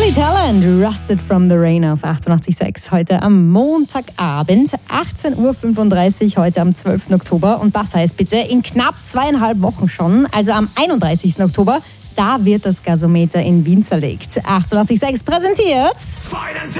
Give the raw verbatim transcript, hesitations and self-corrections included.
Billy Talent, Rusted from the Rain auf achtundachtzig Komma sechs. Heute am Montagabend, achtzehn Uhr fünfunddreißig, heute am zwölften Oktober. Und das heißt bitte in knapp zweieinhalb Wochen schon, also am einunddreißigsten Oktober, da wird das Gasometer in Wien zerlegt. achtundachtzig Komma sechs präsentiert